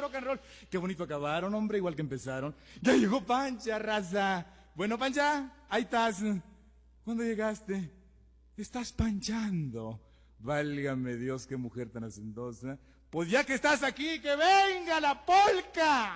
rock and roll. Qué bonito acabaron, hombre, igual que empezaron. Ya llegó Pancha, raza. Bueno, Pancha, ahí estás. ¿Cuándo llegaste? Estás panchando. Válgame Dios, qué mujer tan hacendosa. Pues ya que estás aquí, que venga la polca.